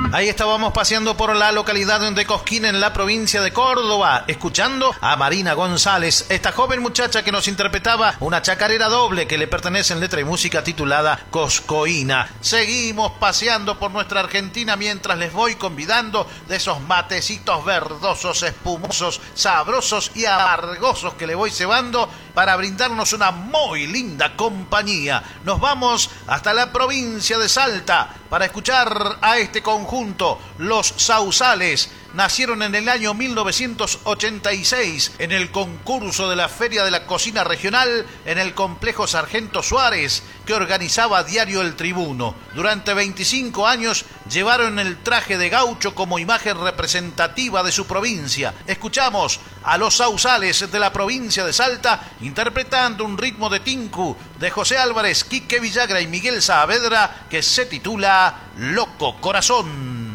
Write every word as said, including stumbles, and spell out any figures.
Ahí estábamos paseando por la localidad de Cosquín, en la provincia de Córdoba, escuchando a Marina González, esta joven muchacha que nos interpretaba una chacarera doble que le pertenece en letra y música titulada Coscoína. Seguimos paseando por nuestra Argentina mientras les voy convidando de esos matecitos verdosos, espumosos, sabrosos y amargosos que le voy cebando para brindarnos una muy linda compañía. Nos vamos hasta la provincia de Salta para escuchar a este conjunto, Los Sausales. Nacieron en el año mil novecientos ochenta y seis en el concurso de la Feria de la Cocina Regional en el complejo Sargento Suárez, que organizaba Diario El Tribuno. Durante veinticinco años llevaron el traje de gaucho como imagen representativa de su provincia. Escuchamos a Los Sausales de la provincia de Salta interpretando un ritmo de tinku de José Álvarez, Quique Villagra y Miguel Saavedra que se titula Loco Corazón.